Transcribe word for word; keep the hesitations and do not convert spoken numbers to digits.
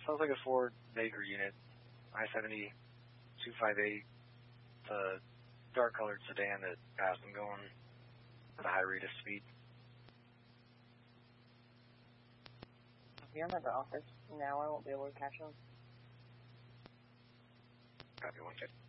sounds like a Ford Vega unit. I seventy two fifty-eight, the dark colored sedan that passed them going at a high rate of speed. If you're at the office now, I won't be able to catch them. Copy one fifty.